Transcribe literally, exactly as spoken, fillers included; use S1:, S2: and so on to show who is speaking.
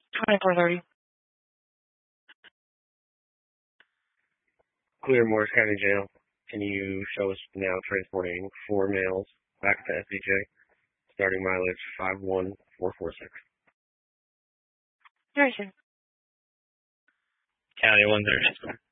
S1: twenty-four thirty.
S2: Clear Morris County Jail. Can you show us now transporting four males back to S D J? Starting mileage five one four four six.
S1: Very soon.
S3: County one thirty.